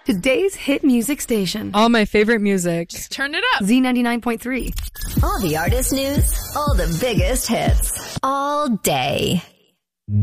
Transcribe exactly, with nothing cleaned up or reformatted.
Today's hit music station. All my favorite music. Just turn it up. Z ninety-nine point three. All the artist news, all the biggest hits, all day.